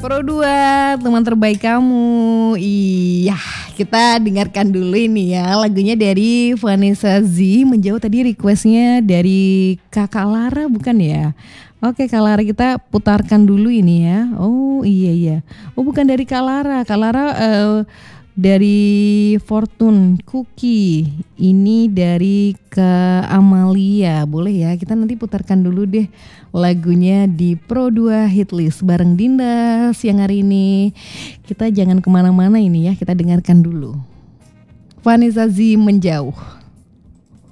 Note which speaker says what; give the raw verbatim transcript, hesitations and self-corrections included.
Speaker 1: Pro dua, teman terbaik kamu. Iya, kita dengarkan dulu ini ya lagunya dari Vanessa Z. Menjauh tadi requestnya dari Kakak Lara bukan ya? Oke Kak Lara, kita putarkan dulu ini ya. Oh iya iya. Oh bukan dari Kak Lara. Kak Lara uh, dari Fortune Cookie. Ini dari Kak Amalia. Boleh ya, kita nanti putarkan dulu deh lagunya di Pro dua Hitlist bareng Dinda siang hari ini. Kita jangan kemana-mana ini ya, kita dengarkan dulu Vanessa Z Menjauh.